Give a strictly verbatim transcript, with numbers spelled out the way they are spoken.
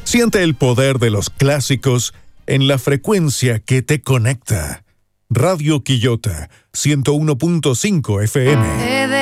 Siente el poder de los clásicos en la frecuencia que te conecta. Radio Quillota, ciento uno punto cinco F M.